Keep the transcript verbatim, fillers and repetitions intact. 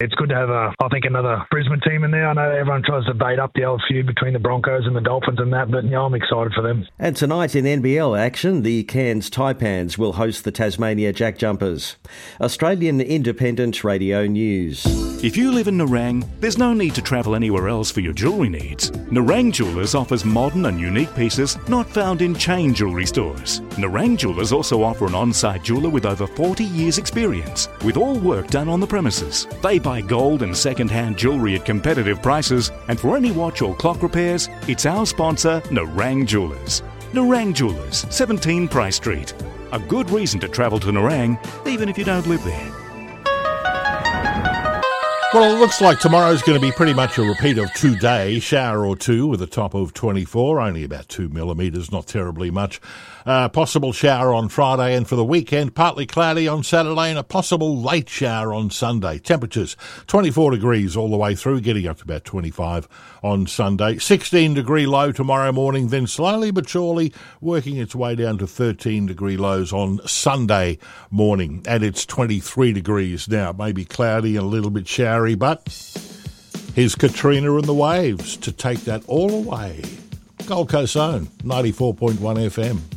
It's good to have, a, I think, another Brisbane team in there. I know everyone tries to bait up the old feud between the Broncos and the Dolphins and that, but, you know, I'm excited for them. And tonight in N B L action, the Cairns Taipans will host the Tasmania Jack Jumpers. Australian Independent Radio News. If you live in Nerang, there's no need to travel anywhere else for your jewellery needs. Nerang Jewellers offers modern and unique pieces not found in chain jewellery stores. Nerang Jewellers also offer an on-site jeweller with over forty years experience, with all work done on the premises. They buy gold and second-hand jewellery at competitive prices, and for any watch or clock repairs, it's our sponsor, Nerang Jewellers. Nerang Jewellers, seventeen Price Street. A good reason to travel to Nerang, even if you don't live there. Well, it looks like tomorrow's going to be pretty much a repeat of today. Shower or two with a top of twenty-four, only about two millimetres, not terribly much. Uh, possible shower on Friday, and for the weekend, partly cloudy on Saturday and a possible late shower on Sunday. Temperatures twenty-four degrees all the way through, getting up to about twenty-five on Sunday. sixteen degree low tomorrow morning, then slowly but surely working its way down to thirteen degree lows on Sunday morning. And it's twenty-three degrees now. Maybe cloudy and a little bit showery, but here's Katrina and the Waves to take that all away. Gold Coast Zone, ninety-four point one F M.